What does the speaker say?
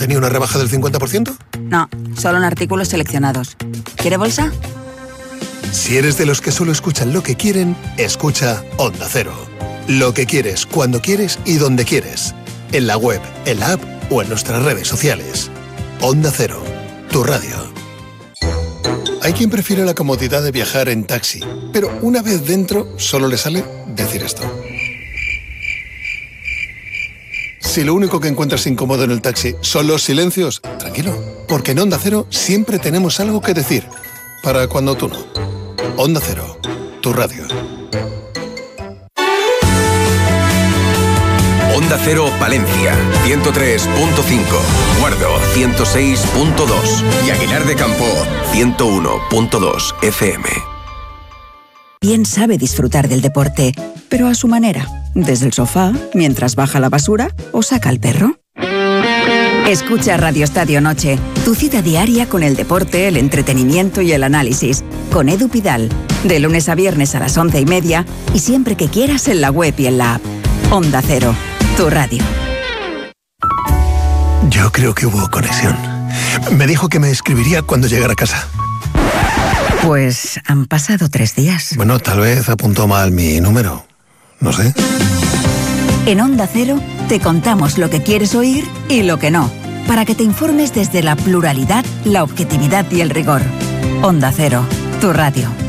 tenía una rebaja del 50%? No, solo en artículos seleccionados. ¿Quiere bolsa? Si eres de los que solo escuchan lo que quieren, escucha Onda Cero. Lo que quieres, cuando quieres y donde quieres. En la web, en la app o en nuestras redes sociales. Onda Cero, tu radio. Hay quien prefiere la comodidad de viajar en taxi, pero una vez dentro solo le sale decir esto. Si lo único que encuentras incómodo en el taxi son los silencios, tranquilo, porque en Onda Cero siempre tenemos algo que decir. Para cuando tú no. Onda Cero, tu radio. Onda Cero Palencia, 103.5, Guardo, 106.2 y Aguilar de Campo, 101.2 FM. Bien sabe disfrutar del deporte, pero a su manera. Desde el sofá, mientras baja la basura o saca al perro. Escucha Radio Estadio Noche, tu cita diaria con el deporte, el entretenimiento y el análisis. Con Edu Pidal, de lunes a viernes a las 11:30 y siempre que quieras en la web y en la app. Onda Cero, tu radio. Yo creo que hubo conexión. Me dijo que me escribiría cuando llegara a casa. Pues han pasado 3 días. Bueno, tal vez apuntó mal mi número. No sé. En Onda Cero te contamos lo que quieres oír y lo que no, para que te informes desde la pluralidad, la objetividad y el rigor. Onda Cero, tu radio.